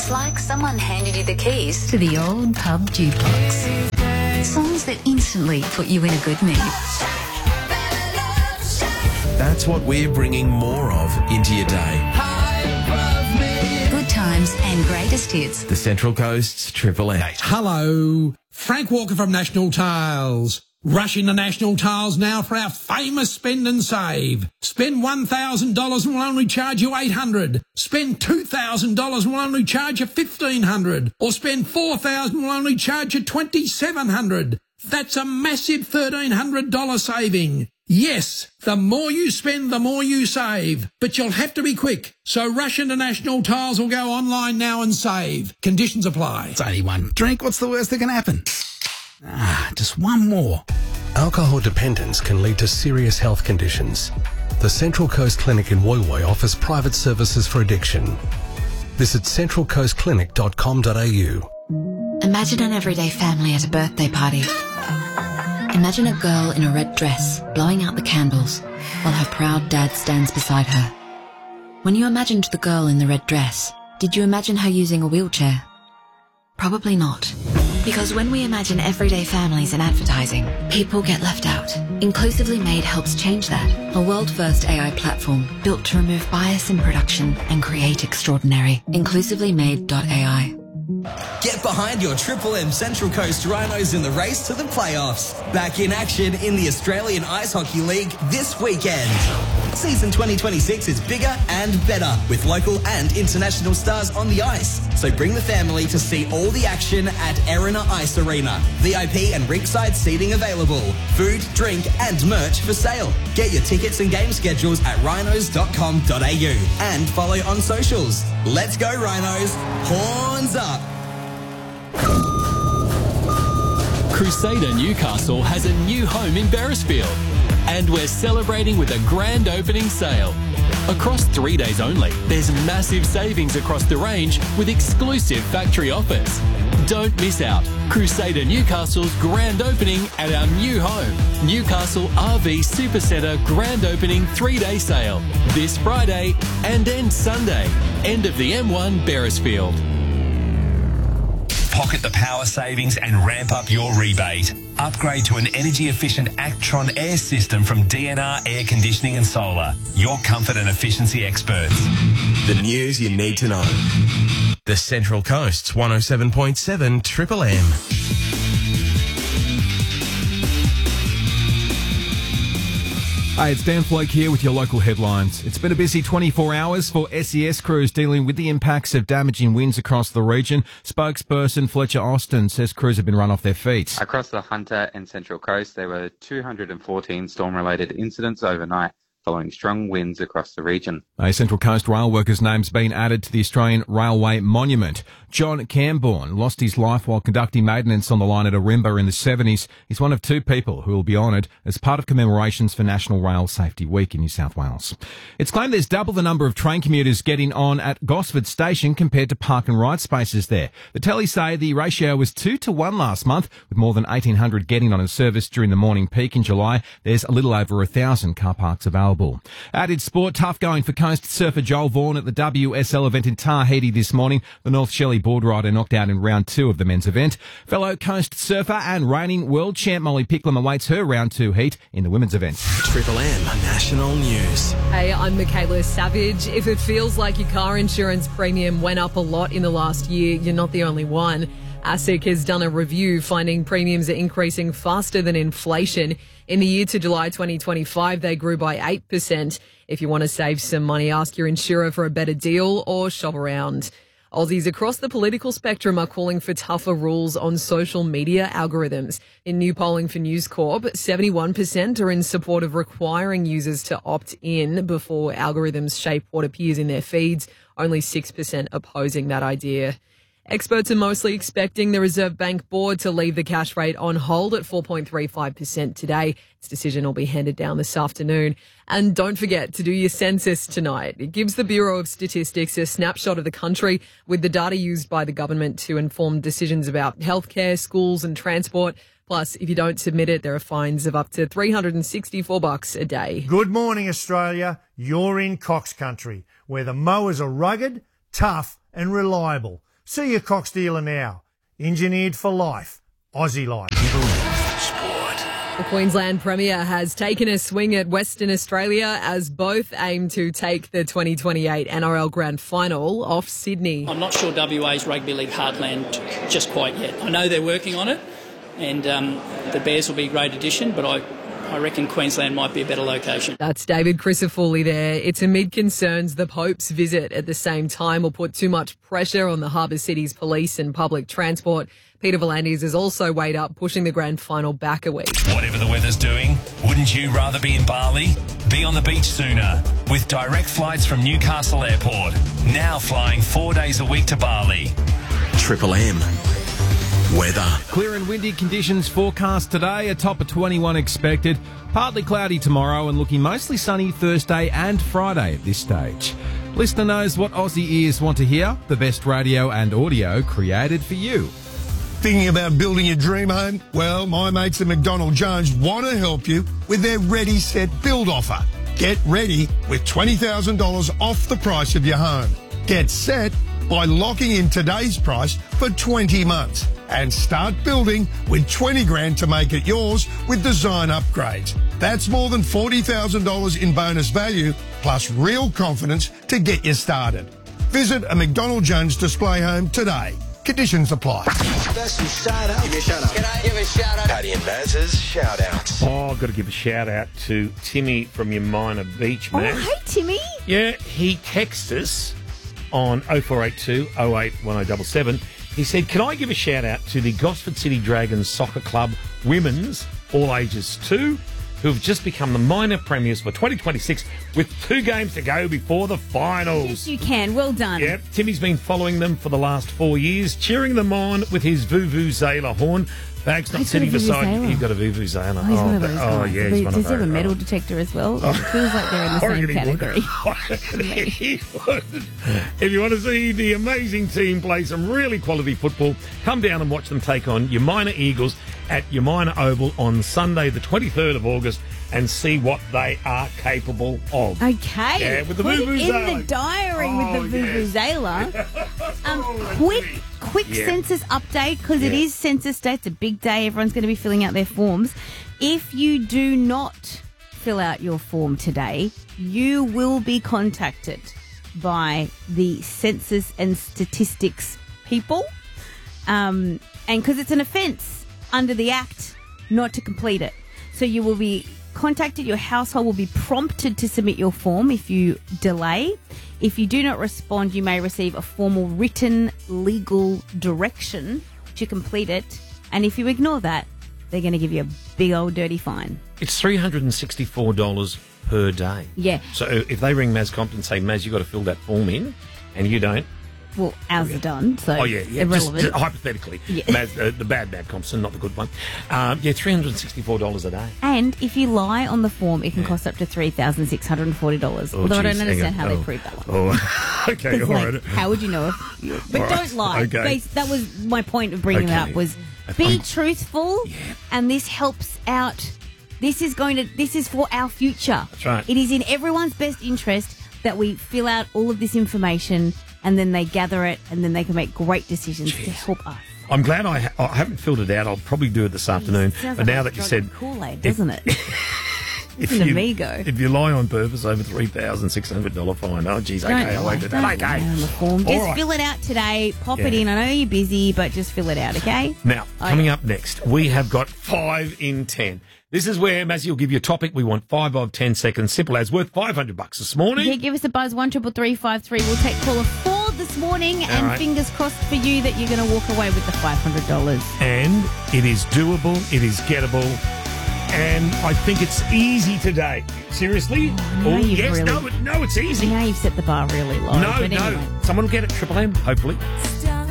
It's like someone handed you the keys to the old pub jukebox. Songs that instantly put you in a good mood. That's what we're bringing more of into your day. Good times and greatest hits. The Central Coast's Triple M. Hello, Frank Walker from National Tiles. Rush into National Tiles now for our famous spend and save. Spend $1,000 and we'll only charge you $800. Spend $2,000 and we'll only charge you $1,500. Or spend $4,000 and we'll only charge you $2,700. That's a massive $1,300 saving. Yes, the more you spend, the more you save. But you'll have to be quick. So rush into National Tiles or go online now and save. Conditions apply. It's only one drink. What's the worst that can happen? Just one more. Alcohol dependence can lead to serious health conditions. The Central Coast Clinic in Woy Woy offers private services for addiction. Visit centralcoastclinic.com.au. Imagine an everyday family at a birthday party. Imagine a girl in a red dress blowing out the candles while her proud dad stands beside her. When you imagined the girl in the red dress, did you imagine her using a wheelchair? Probably not. Because when we imagine everyday families in advertising, people get left out. Inclusively Made helps change that. A world-first AI platform built to remove bias in production and create extraordinary. Inclusivelymade.ai. Get behind your Triple M Central Coast Rhinos in the race to the playoffs. Back in action in the Australian Ice Hockey League this weekend. Season 2026 is bigger and better with local and international stars on the ice. So bring the family to see all the action at Erina Ice Arena. VIP and ringside seating available. Food, drink and merch for sale. Get your tickets and game schedules at rhinos.com.au and follow on socials. Let's go Rhinos. Horns up. Crusader Newcastle has a new home in Beresfield, and we're celebrating with a grand opening sale. Across 3 days only, there's massive savings across the range with exclusive factory offers. Don't miss out. Crusader Newcastle's grand opening at our new home. Newcastle RV Supercentre grand opening 3-day sale. This Friday and end Sunday. End of the M1 Beresfield. Pocket the power savings and ramp up your rebate. Upgrade to an energy-efficient Actron air system from DNR Air Conditioning and Solar. Your comfort and efficiency experts. The news you need to know. The Central Coast's 107.7 Triple M. Hey, it's Dan Floke here with your local headlines. It's been a busy 24 hours for SES crews dealing with the impacts of damaging winds across the region. Spokesperson Fletcher Austin says crews have been run off their feet. Across the Hunter and Central Coast, there were 214 storm-related incidents overnight, following strong winds across the region. A Central Coast rail worker's name's been added to the Australian Railway Monument. John Camborne lost his life while conducting maintenance on the line at Arimba in the 70s. He's one of two people who will be honoured as part of commemorations for National Rail Safety Week in New South Wales. It's claimed there's double the number of train commuters getting on at Gosford Station compared to park and ride spaces there. The tellies say the ratio was 2-1 last month, with more than 1,800 getting on a service during the morning peak in July. There's a little over 1,000 car parks available. Added sport, tough going for coast surfer Joel Vaughan at the WSL event in Tahiti this morning. The North Shelley board rider knocked out in round 2 of the men's event. Fellow coast surfer and reigning world champ Molly Picklum awaits her round 2 heat in the women's event. Triple M National News. Hey, I'm Michaela Savage. If it feels like your car insurance premium went up a lot in the last year, you're not the only one. ASIC has done a review finding premiums are increasing faster than inflation. In the year to July 2025, they grew by 8%. If you want to save some money, ask your insurer for a better deal or shop around. Aussies across the political spectrum are calling for tougher rules on social media algorithms. In new polling for News Corp, 71% are in support of requiring users to opt in before algorithms shape what appears in their feeds. Only 6% opposing that idea. Experts are mostly expecting the Reserve Bank Board to leave the cash rate on hold at 4.35% today. Its decision will be handed down this afternoon. And don't forget to do your census tonight. It gives the Bureau of Statistics a snapshot of the country with the data used by the government to inform decisions about healthcare, schools and transport. Plus, if you don't submit it, there are fines of up to $364 a day. Good morning, Australia. You're in Cox Country, where the mowers are rugged, tough and reliable. See your Cox dealer now. Engineered for life. Aussie life. The Queensland Premier has taken a swing at Western Australia as both aim to take the 2028 NRL Grand Final off Sydney. I'm not sure WA's rugby league heartland just quite yet. I know they're working on it, and the Bears will be a great addition, but I reckon Queensland might be a better location. That's David Crisafulli there. It's amid concerns the Pope's visit at the same time will put too much pressure on the Harbour City's police and public transport. Peter V'landys has also weighed up pushing the grand final back a week. Whatever the weather's doing, wouldn't you rather be in Bali? Be on the beach sooner with direct flights from Newcastle Airport. Now flying 4 days a week to Bali. Triple M. Weather. Clear and windy conditions forecast today. A top of 21 expected. Partly cloudy tomorrow and looking mostly sunny Thursday and Friday at this stage. Listener knows what Aussie ears want to hear. The best radio and audio created for you. Thinking about building your dream home? Well, my mates at McDonald Jones want to help you with their Ready Set Build offer. Get ready with $20,000 off the price of your home. Get set by locking in today's price for 20 months and start building with 20 grand to make it yours with design upgrades. That's more than $40,000 in bonus value plus real confidence to get you started. Visit a McDonald Jones display home today. Conditions apply. Special shout out. Give me a shout out. Can I give a shout out? Paddy and Maz's shout outs. Oh, I've got to give a shout out to Timmy from Yamina Beach, man. Oh, hey, Timmy. Yeah, he texted us on 0482 08 1077. He said, can I give a shout out to the Gosford City Dragons Soccer Club Women's, all ages 2, who have just become the minor premiers for 2026 with 2 games to go before the finals. Yes, you can. Well done. Yep, Timmy's been following them for the last 4 years, cheering them on with his Vuvuzela horn. Bag's not sitting beside you. You've got a Vuvuzela. Oh, he's one of those oh guys. yeah, he's one of those. Does he have a metal detector as well? It feels like they're in the same category. If you want to see the amazing team play some really quality football, come down and watch them take on Yamina Eagles at Yamina Oval on Sunday, the 23rd of August, and see what they are capable of. Okay. Yeah, with the Put Vuvuzela. in the diary with the Vuvuzela. Quick census update, because it is census day. It's a big day. Everyone's going to be filling out their forms. If you do not fill out your form today, you will be contacted by the Census and Statistics people. And because it's an offence under the Act not to complete it. So you will be contacted. Your household will be prompted to submit your form if you delay. If you do not respond, you may receive a formal written legal direction to complete it. And if you ignore that, they're going to give you a big old dirty fine. It's $364 per day. Yeah. So if they ring Maz Compton and say, Maz, you've got to fill that form in, and you don't. Well, ours are done, so irrelevant. Just hypothetically. Yeah. Maz, the bad Compton, not the good one. $364 a day. And if you lie on the form, it can cost up to $3,640. Although I don't understand how they prove that one. Oh, okay, all right. How would you know if... But don't lie. Okay. That was my point of bringing it up, was be truthful, and this helps out. This is for our future. That's right. It is in everyone's best interest that we fill out all of this information, and then they gather it, and then they can make great decisions to help us. I'm glad I haven't filled it out. I'll probably do it this afternoon. But now that you said... Kool-Aid, doesn't it? If you lie on purpose, over $3,600 fine. Oh, geez, okay, I won't do that. Okay. Just fill it out today. Pop it in. I know you're busy, but just fill it out, okay? Now, coming up next, we have got 5 in 10. This is where Mazzy will give you a topic. We want 5 of 10 seconds. Simple as, worth $500 this morning. Yeah, give us a buzz, 133353. We'll take caller 4 this morning, and fingers crossed for you that you're going to walk away with the $500. And it is doable. It is gettable. And I think it's easy today. Seriously? No, it's easy. Now you've set the bar really low. No. Someone will get it, Triple M, hopefully.